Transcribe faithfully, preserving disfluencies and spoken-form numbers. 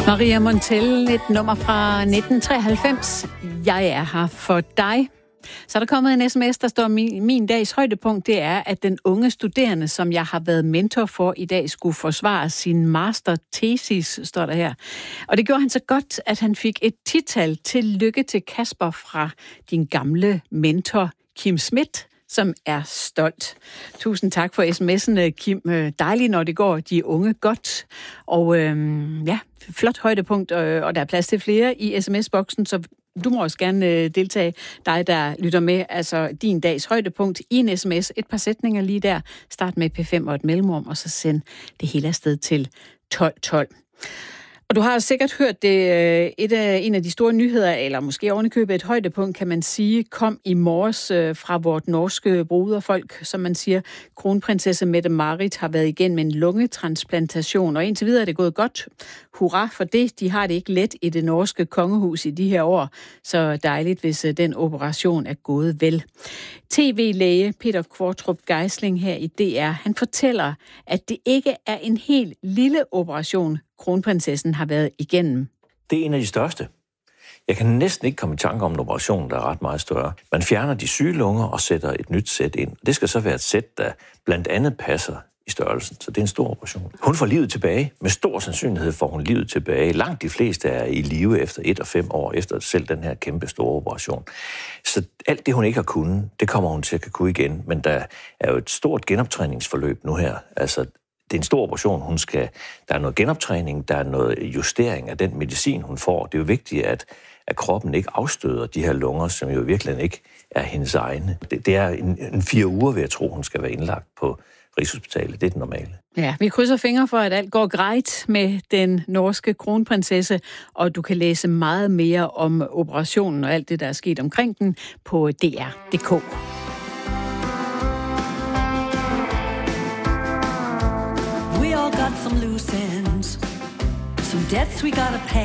Maria Montell, et nummer fra nitten treoghalvfems. Jeg er her for dig. Så er der kommet en sms, der står, min, min dags højdepunkt, det er, at den unge studerende, som jeg har været mentor for i dag, skulle forsvare sin masterthesis, står der her. Og det gjorde han så godt, at han fik et tital. Tillykke til Kasper fra din gamle mentor, Kim Schmidt, som er stolt. Tusind tak for sms'en, Kim. Dejligt, når det går de unge godt. Og øhm, ja, flot højdepunkt, og der er plads til flere i sms-boksen, så du må også gerne deltage, dig der lytter med, altså din dags højdepunkt i en sms. Et par sætninger lige der. Start med P fem og et mellemrum, og så send det hele afsted til tolv tolv. Og du har sikkert hørt det, et af, en af de store nyheder, eller måske ovenikøbet et højdepunkt, kan man sige, kom i morges fra vort norske broderfolk, som man siger. Kronprinsesse Mette-Marit har været igennem en lungetransplantation, og indtil videre er det gået godt. Hurra for det. De har det ikke let i det norske kongehus i de her år, så dejligt, hvis den operation er gået vel. T V-læge Peter Kvartrup Geisling her i D R, han fortæller, at det ikke er en helt lille operation, kronprinsessen har været igennem. Det er en af de største. Jeg kan næsten ikke komme i tanke om en operation, der er ret meget større. Man fjerner de syge lunger og sætter et nyt sæt ind. Det skal så være et sæt, der blandt andet passer i størrelsen, så det er en stor operation. Hun får livet tilbage. Med stor sandsynlighed får hun livet tilbage. Langt de fleste er i live efter et og fem år, efter selv den her kæmpe store operation. Så alt det, hun ikke har kunnet, det kommer hun til at kunne igen. Men der er jo et stort genoptræningsforløb nu her. Altså, det er en stor operation, hun skal. Der er noget genoptræning, der er noget justering af den medicin, hun får. Det er jo vigtigt, at, at kroppen ikke afstøder de her lunger, som jo virkelig ikke er hendes egne. Det, det er en, en fire uger, vil jeg tro, hun skal være indlagt på Rigshospitalet. Det er det normale. Ja, vi krydser fingre for, at alt går grejt med den norske kronprinsesse, og du kan læse meget mere om operationen og alt det, der er sket omkring den på D R punktum d k. We all got some loose ends, some debts we gotta pay.